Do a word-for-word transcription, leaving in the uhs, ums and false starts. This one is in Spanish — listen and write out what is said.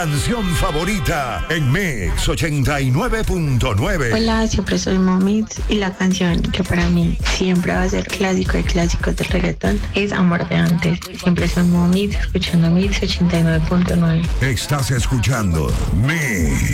Canción favorita en Mix ochenta y nueve punto nueve. Hola, siempre soy Momits y la canción que para mí siempre va a ser clásico de clásicos del reggaetón es Amor de Antes. Siempre soy Momits escuchando Mix ochenta y nueve punto nueve. Estás escuchando Mix.